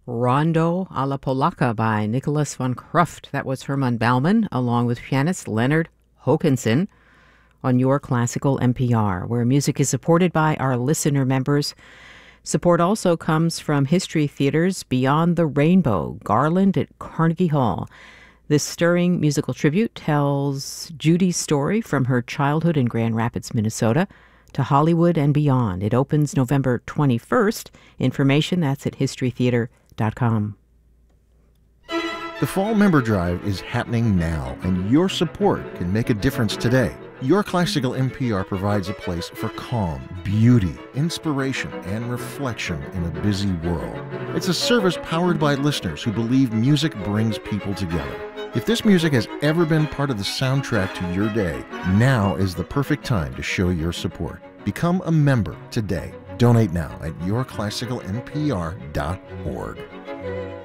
Rondo alla Polacca by Nicholas von Kruft. That was Herman Baumann, along with pianist Leonard Hokanson, on Your Classical NPR, where music is supported by our listener members. Support also comes from History Theater's Beyond the Rainbow, Garland at Carnegie Hall. This stirring musical tribute tells Judy's story from her childhood in Grand Rapids, Minnesota, to Hollywood and beyond. It opens November 21st. Information, that's at historytheater.com. The Fall Member Drive is happening now, and your support can make a difference today. Your Classical NPR provides a place for calm, beauty, inspiration, and reflection in a busy world. It's a service powered by listeners who believe music brings people together. If this music has ever been part of the soundtrack to your day, now is the perfect time to show your support. Become a member today. Donate now at yourclassicalnpr.org.